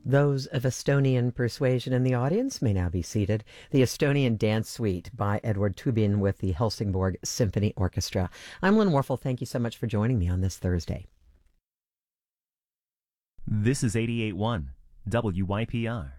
Those of Estonian persuasion in the audience may now be seated. The Estonian Dance Suite by Edward Tubin with the Helsingborg Symphony Orchestra. I'm Lynn Warfel. Thank you so much for joining me on this Thursday. This is 88.1 WYPR.